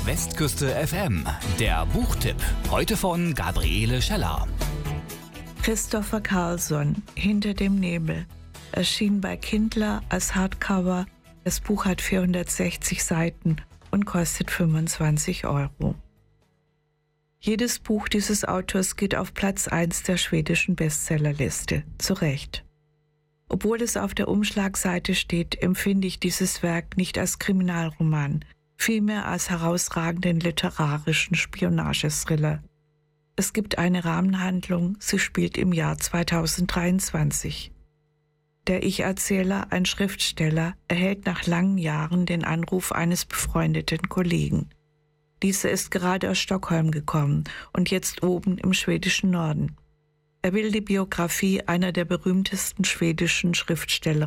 Westküste FM, der Buchtipp. Heute von Gabriele Scheller. Christopher Carlson, Hinter dem Nebel. Erschien bei Kindler als Hardcover. Das Buch hat 460 Seiten und kostet 25 €. Jedes Buch dieses Autors geht auf Platz 1 der schwedischen Bestsellerliste. Zu Recht. Obwohl es auf der Umschlagseite steht, empfinde ich dieses Werk nicht als Kriminalroman, vielmehr als herausragenden literarischen Spionagethriller. Es gibt eine Rahmenhandlung, sie spielt im Jahr 2023. Der Ich-Erzähler, ein Schriftsteller, erhält nach langen Jahren den Anruf eines befreundeten Kollegen. Dieser ist gerade aus Stockholm gekommen und jetzt oben im schwedischen Norden. Er will die Biografie einer der berühmtesten schwedischen Schriftsteller